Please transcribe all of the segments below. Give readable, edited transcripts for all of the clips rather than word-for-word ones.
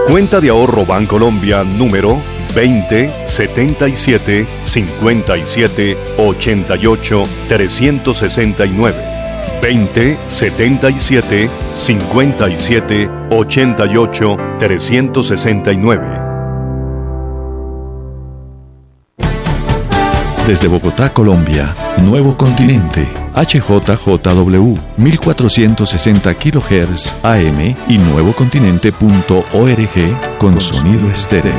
Cuenta de ahorro Bancolombia número 20-77-57-88-369. 20-77-57-88-369. Desde Bogotá, Colombia, Nuevo Continente, HJJW, 1460 kHz AM y nuevocontinente.org con sonido estéreo.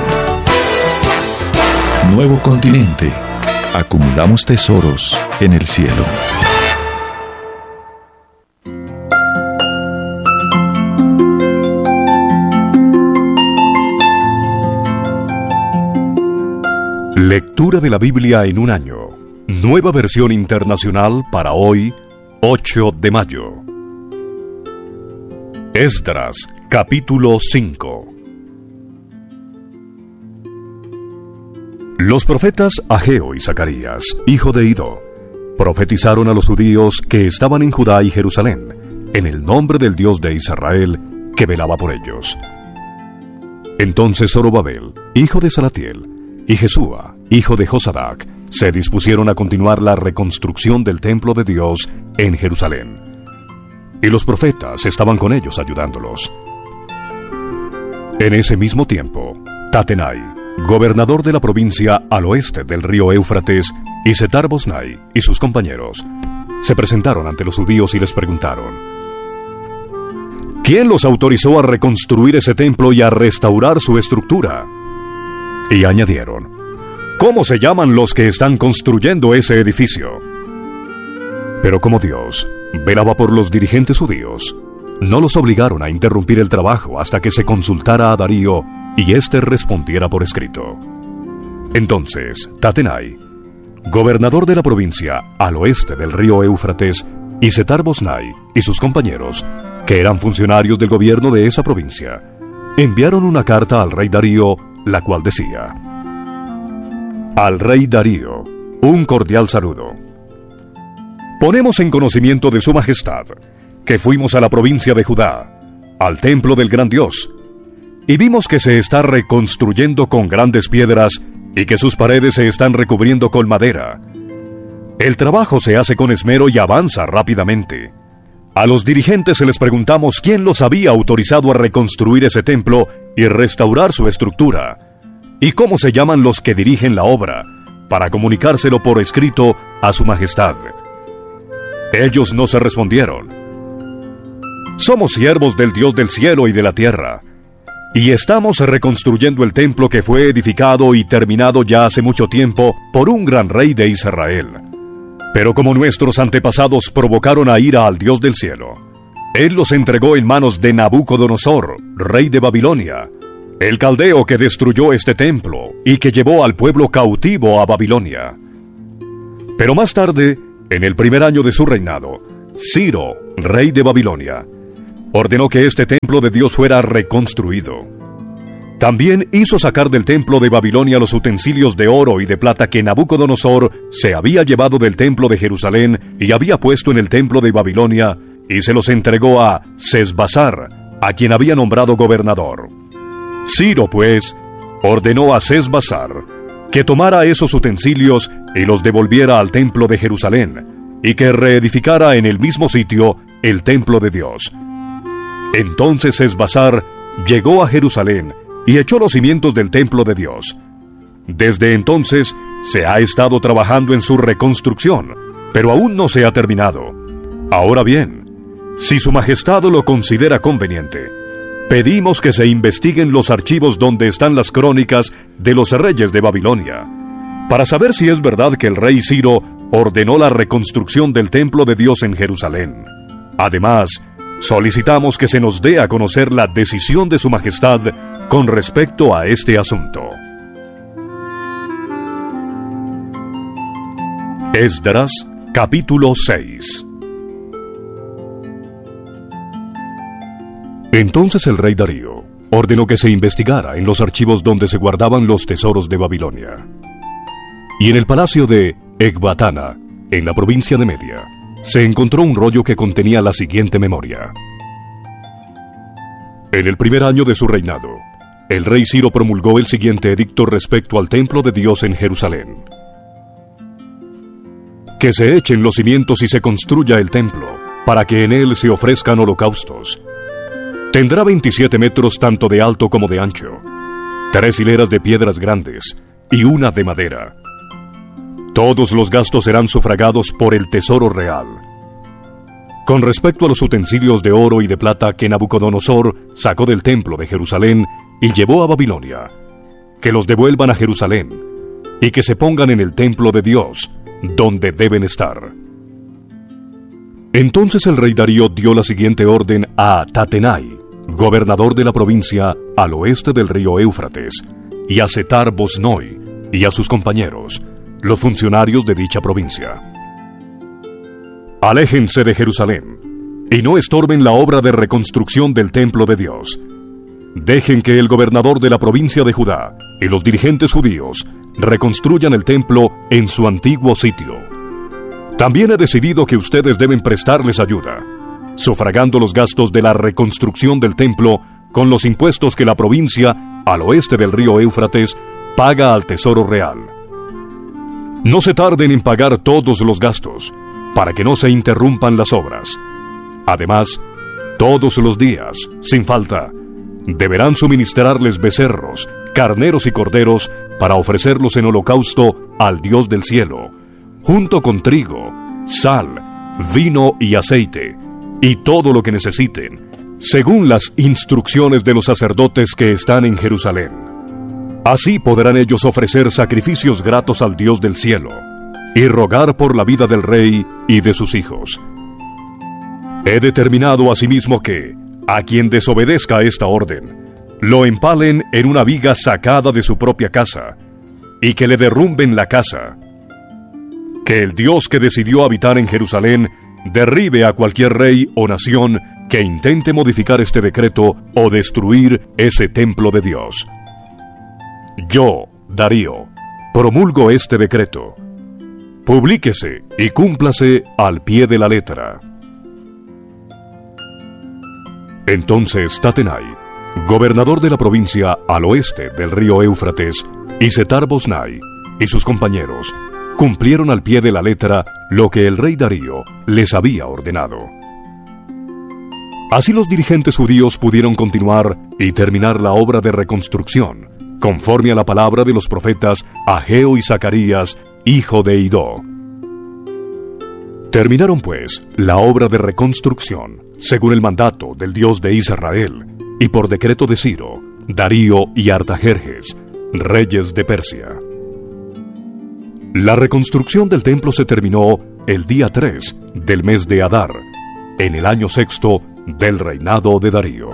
Nuevo Continente, acumulamos tesoros en el cielo. Lectura de la Biblia en un año. Nueva versión internacional para hoy, 8 de mayo. Esdras, capítulo 5. Los profetas Ageo y Zacarías, hijo de Iddo, profetizaron a los judíos que estaban en Judá y Jerusalén, en el nombre del Dios de Israel, que velaba por ellos. Entonces Zorobabel, hijo de Salatiel, y Jesúa, hijo de Josadac, se dispusieron a continuar la reconstrucción del templo de Dios en Jerusalén. Y los profetas estaban con ellos ayudándolos. En ese mismo tiempo, Tatenai, gobernador de la provincia al oeste del río Éufrates, y Setar-Bosnai y sus compañeros, se presentaron ante los judíos y les preguntaron: ¿quién los autorizó a reconstruir ese templo y a restaurar su estructura? Y añadieron: ¿cómo se llaman los que están construyendo ese edificio? Pero como Dios velaba por los dirigentes judíos, no los obligaron a interrumpir el trabajo hasta que se consultara a Darío y éste respondiera por escrito. Entonces Tatenai, gobernador de la provincia al oeste del río Éufrates, y Setar-Bosnai y sus compañeros, que eran funcionarios del gobierno de esa provincia, enviaron una carta al rey Darío, la cual decía: al rey Darío, un cordial saludo. Ponemos en conocimiento de su majestad que fuimos a la provincia de Judá, al templo del gran Dios, y vimos que se está reconstruyendo con grandes piedras y que sus paredes se están recubriendo con madera. El trabajo se hace con esmero y avanza rápidamente. A los dirigentes se les preguntamos quién los había autorizado a reconstruir ese templo y restaurar su estructura, y cómo se llaman los que dirigen la obra, para comunicárselo por escrito a su majestad. Ellos no se respondieron. Somos siervos del Dios del cielo y de la tierra, y estamos reconstruyendo el templo que fue edificado y terminado ya hace mucho tiempo por un gran rey de Israel. Pero como nuestros antepasados provocaron a ira al Dios del cielo, Él los entregó en manos de Nabucodonosor, rey de Babilonia, el caldeo que destruyó este templo y que llevó al pueblo cautivo a Babilonia. Pero más tarde, en el primer año de su reinado, Ciro, rey de Babilonia, ordenó que este templo de Dios fuera reconstruido. También hizo sacar del templo de Babilonia los utensilios de oro y de plata que Nabucodonosor se había llevado del templo de Jerusalén y había puesto en el templo de Babilonia, y se los entregó a Sesbazar, a quien había nombrado gobernador. Ciro, pues, ordenó a Sesbazar que tomara esos utensilios y los devolviera al templo de Jerusalén, y que reedificara en el mismo sitio el templo de Dios. Entonces Sesbazar llegó a Jerusalén y echó los cimientos del templo de Dios. Desde entonces se ha estado trabajando en su reconstrucción, pero aún no se ha terminado. Ahora bien, si su majestad lo considera conveniente, pedimos que se investiguen los archivos donde están las crónicas de los reyes de Babilonia, para saber si es verdad que el rey Ciro ordenó la reconstrucción del templo de Dios en Jerusalén. Además, solicitamos que se nos dé a conocer la decisión de su majestad con respecto a este asunto. Esdras, capítulo 6. Entonces el rey Darío ordenó que se investigara en los archivos donde se guardaban los tesoros de Babilonia. Y en el palacio de Ecbatana, en la provincia de Media, se encontró un rollo que contenía la siguiente memoria. En el primer año de su reinado, el rey Ciro promulgó el siguiente edicto respecto al templo de Dios en Jerusalén: que se echen los cimientos y se construya el templo, para que en él se ofrezcan holocaustos. Tendrá 27 metros tanto de alto como de ancho, 3 hileras de piedras grandes y una de madera. Todos los gastos serán sufragados por el tesoro real. Con respecto a los utensilios de oro y de plata que Nabucodonosor sacó del templo de Jerusalén y llevó a Babilonia, que los devuelvan a Jerusalén y que se pongan en el templo de Dios, donde deben estar. Entonces el rey Darío dio la siguiente orden a Tatenai, gobernador de la provincia al oeste del río Éufrates, y a Setar-Boznoi y a sus compañeros, los funcionarios de dicha provincia: aléjense de Jerusalén y no estorben la obra de reconstrucción del templo de Dios. Dejen que el gobernador de la provincia de Judá y los dirigentes judíos reconstruyan el templo en su antiguo sitio. También he decidido que ustedes deben prestarles ayuda, sufragando los gastos de la reconstrucción del templo con los impuestos que la provincia al oeste del río Éufrates paga al tesoro real. No se tarden en pagar todos los gastos, para que no se interrumpan las obras. Además, todos los días, sin falta, deberán suministrarles becerros, carneros y corderos para ofrecerlos en holocausto al Dios del cielo, junto con trigo, sal, vino y aceite, y todo lo que necesiten, según las instrucciones de los sacerdotes que están en Jerusalén. Así podrán ellos ofrecer sacrificios gratos al Dios del cielo, y rogar por la vida del rey y de sus hijos. He determinado asimismo que, a quien desobedezca esta orden, lo empalen en una viga sacada de su propia casa, y que le derrumben la casa. Que el Dios que decidió habitar en Jerusalén derribe a cualquier rey o nación que intente modificar este decreto o destruir ese templo de Dios. Yo, Darío, promulgo este decreto. Publíquese y cúmplase al pie de la letra. Entonces Tatenai, gobernador de la provincia al oeste del río Éufrates, y Setar-Boznai y sus compañeros cumplieron al pie de la letra lo que el rey Darío les había ordenado. Así los dirigentes judíos pudieron continuar y terminar la obra de reconstrucción, conforme a la palabra de los profetas Ageo y Zacarías, hijo de Idó. Terminaron pues la obra de reconstrucción, según el mandato del Dios de Israel, y por decreto de Ciro, Darío y Artajerjes, reyes de Persia. La reconstrucción del templo se terminó el día 3 del mes de Adar, en el año 6º del reinado de Darío.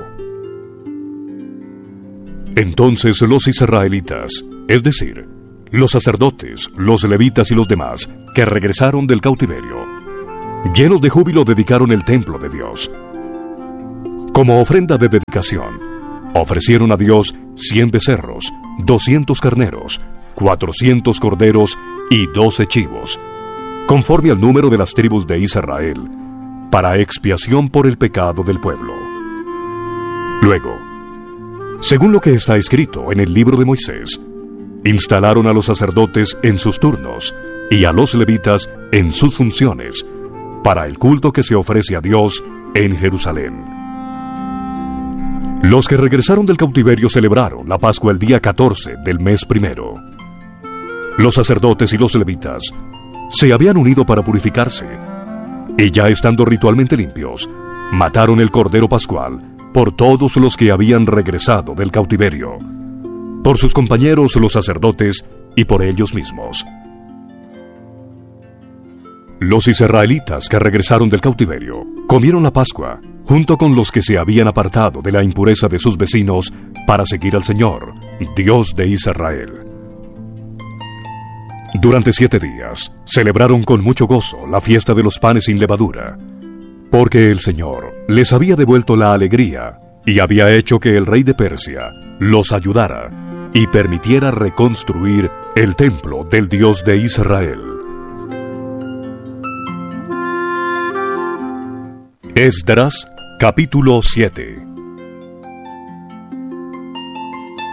Entonces los israelitas, es decir, los sacerdotes, los levitas y los demás que regresaron del cautiverio, llenos de júbilo dedicaron el templo de Dios. Como ofrenda de dedicación, ofrecieron a Dios 100 becerros, 200 carneros, 400 corderos y 12 chivos, conforme al número de las tribus de Israel, para expiación por el pecado del pueblo. Luego, según lo que está escrito en el libro de Moisés, instalaron a los sacerdotes en sus turnos y a los levitas en sus funciones, para el culto que se ofrece a Dios en Jerusalén. Los que regresaron del cautiverio celebraron la Pascua el día 14 del mes primero. Los sacerdotes y los levitas se habían unido para purificarse, y ya estando ritualmente limpios, mataron el cordero pascual por todos los que habían regresado del cautiverio, por sus compañeros los sacerdotes y por ellos mismos. Los israelitas que regresaron del cautiverio comieron la Pascua junto con los que se habían apartado de la impureza de sus vecinos para seguir al Señor, Dios de Israel. Durante 7 días celebraron con mucho gozo la fiesta de los panes sin levadura, porque el Señor les había devuelto la alegría y había hecho que el rey de Persia los ayudara y permitiera reconstruir el templo del Dios de Israel. Esdras, capítulo 7.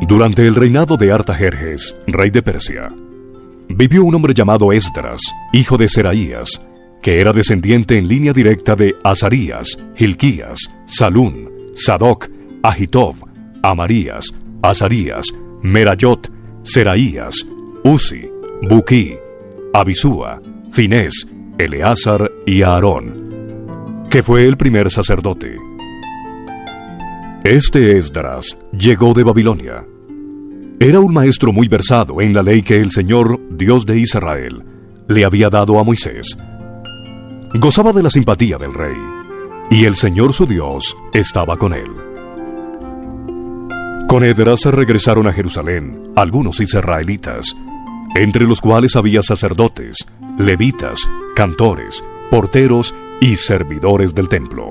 Durante el reinado de Artajerjes, rey de Persia, vivió un hombre llamado Esdras, hijo de Seraías, que era descendiente en línea directa de Azarías, Hilquías, Salún, Sadoc, Ahitob, Amarías, Azarías, Merayot, Seraías, Uzi, Buquí, Abisúa, Finés, Eleazar y Aarón, que fue el primer sacerdote. Este Esdras llegó de Babilonia. Era un maestro muy versado en la ley que el Señor, Dios de Israel, le había dado a Moisés. Gozaba de la simpatía del rey, y el Señor su Dios estaba con él. Con Esdras regresaron a Jerusalén algunos israelitas, entre los cuales había sacerdotes, levitas, cantores, porteros y servidores del templo.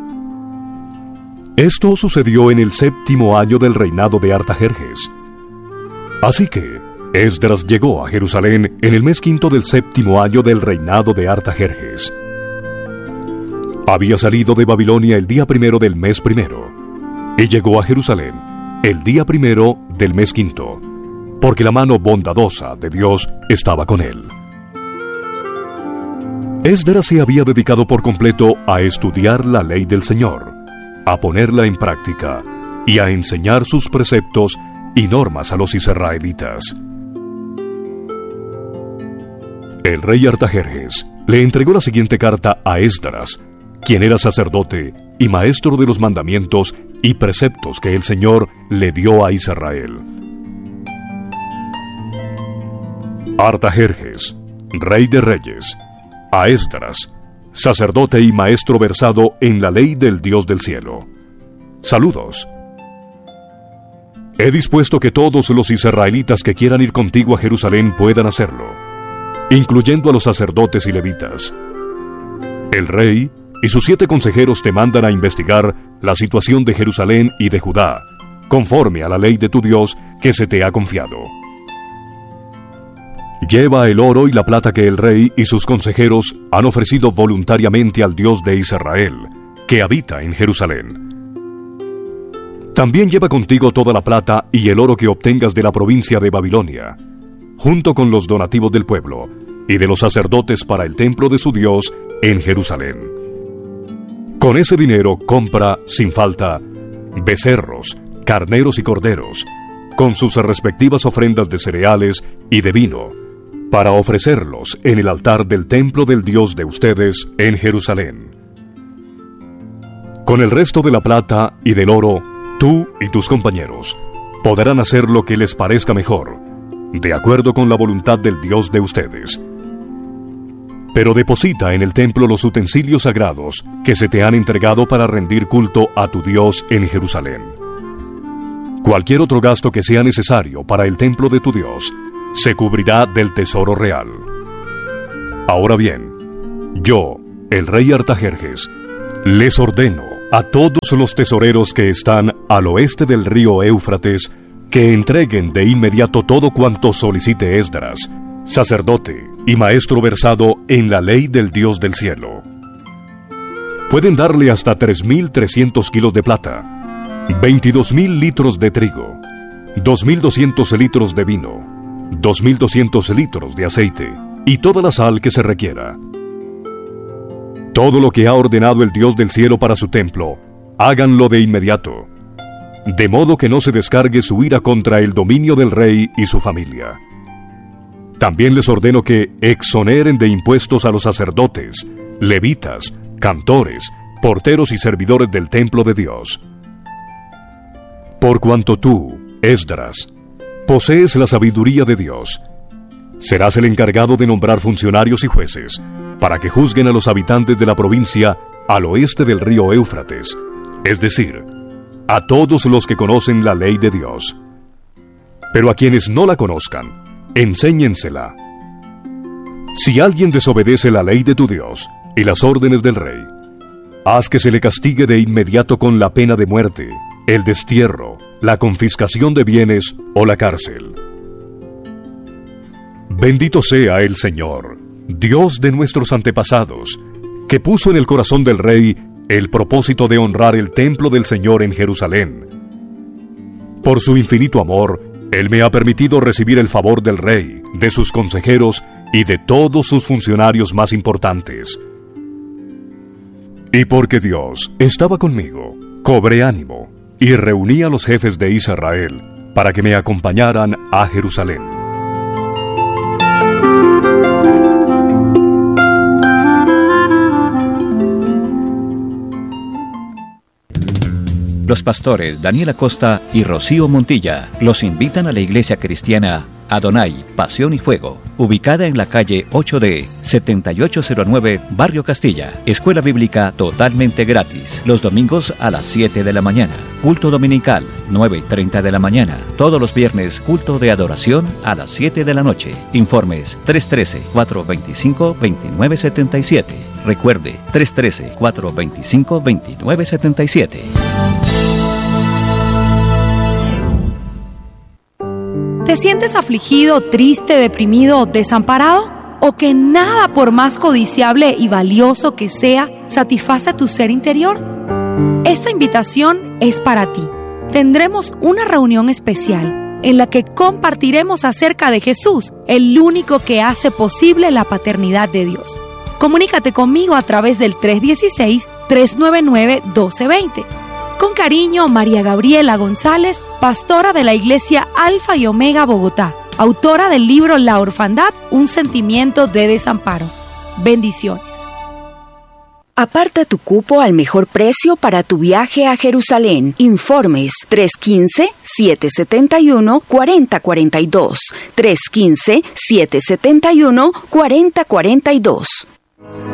Esto sucedió en el 7º año del reinado de Artajerjes. Así que Esdras llegó a Jerusalén en el mes 5 del 7º año del reinado de Artajerjes. Había salido de Babilonia el día 1 del mes 1 y llegó a Jerusalén el día 1 del mes 5, porque la mano bondadosa de Dios estaba con él. Esdras se había dedicado por completo a estudiar la ley del Señor, a ponerla en práctica y a enseñar sus preceptos y normas a los israelitas. El rey Artajerjes le entregó la siguiente carta a Esdras, quien era sacerdote y maestro de los mandamientos y preceptos que el Señor le dio a Israel. Artajerjes, rey de reyes, a Esdras, sacerdote y maestro versado en la ley del Dios del cielo. Saludos. He dispuesto que todos los israelitas que quieran ir contigo a Jerusalén puedan hacerlo, incluyendo a los sacerdotes y levitas. El rey y sus 7 consejeros te mandan a investigar la situación de Jerusalén y de Judá, conforme a la ley de tu Dios que se te ha confiado. Lleva el oro y la plata que el rey y sus consejeros han ofrecido voluntariamente al Dios de Israel, que habita en Jerusalén. También lleva contigo toda la plata y el oro que obtengas de la provincia de Babilonia, junto con los donativos del pueblo y de los sacerdotes para el templo de su Dios en Jerusalén. Con ese dinero compra, sin falta, becerros, carneros y corderos, con sus respectivas ofrendas de cereales y de vino, para ofrecerlos en el altar del templo del Dios de ustedes en Jerusalén. Con el resto de la plata y del oro, tú y tus compañeros podrán hacer lo que les parezca mejor, de acuerdo con la voluntad del Dios de ustedes. Pero deposita en el templo los utensilios sagrados que se te han entregado para rendir culto a tu Dios en Jerusalén. Cualquier otro gasto que sea necesario para el templo de tu Dios se cubrirá del tesoro real. Ahora bien, yo, el rey Artajerjes, les ordeno a todos los tesoreros que están al oeste del río Éufrates que entreguen de inmediato todo cuanto solicite Esdras, sacerdote y maestro versado en la ley del Dios del cielo. Pueden darle hasta 3.300 kilos de plata, 22.000 litros de trigo, 2.200 litros de vino, 2.200 litros de aceite y toda la sal que se requiera. Todo lo que ha ordenado el Dios del cielo para su templo, háganlo de inmediato, de modo que no se descargue su ira contra el dominio del rey y su familia. También les ordeno que exoneren de impuestos a los sacerdotes, levitas, cantores, porteros y servidores del templo de Dios. Por cuanto tú, Esdras, posees la sabiduría de Dios, serás el encargado de nombrar funcionarios y jueces para que juzguen a los habitantes de la provincia al oeste del río Éufrates, es decir, a todos los que conocen la ley de Dios. Pero a quienes no la conozcan, enséñensela. Si alguien desobedece la ley de tu Dios y las órdenes del rey, haz que se le castigue de inmediato con la pena de muerte, el destierro, la confiscación de bienes o la cárcel. Bendito sea el Señor, Dios de nuestros antepasados, que puso en el corazón del rey el propósito de honrar el templo del Señor en Jerusalén. Por su infinito amor, Él me ha permitido recibir el favor del rey, de sus consejeros y de todos sus funcionarios más importantes. Y porque Dios estaba conmigo, cobré ánimo y reuní a los jefes de Israel para que me acompañaran a Jerusalén. Los pastores Daniel Acosta y Rocío Montilla los invitan a la iglesia cristiana Adonai, Pasión y Fuego, ubicada en la calle 8D, 7809, Barrio Castilla. Escuela bíblica totalmente gratis, los domingos a las 7 de la mañana. Culto dominical, 9:30 de la mañana. Todos los viernes, culto de adoración a las 7 de la noche. Informes 313-425-2977. Recuerde, 313-425-2977. ¿Te sientes afligido, triste, deprimido o desamparado? ¿O que nada, por más codiciable y valioso que sea, satisface tu ser interior? Esta invitación es para ti. Tendremos una reunión especial en la que compartiremos acerca de Jesús, el único que hace posible la paternidad de Dios. Comunícate conmigo a través del 316-399-1220. Con cariño, María Gabriela González, pastora de la Iglesia Alfa y Omega Bogotá, autora del libro La Orfandad, un sentimiento de desamparo. Bendiciones. Aparta tu cupo al mejor precio para tu viaje a Jerusalén. Informes 315-771-4042. 315-771-4042.